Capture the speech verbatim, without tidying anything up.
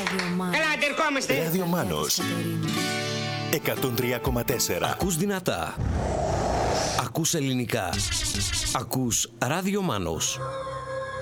Καλά, αντερκόμαστε. Ράδιο Μάνος εκατόν τρία κόμμα τέσσερα. Ακούς δυνατά. Ακούς ελληνικά. Ακούς Ράδιο Μάνος.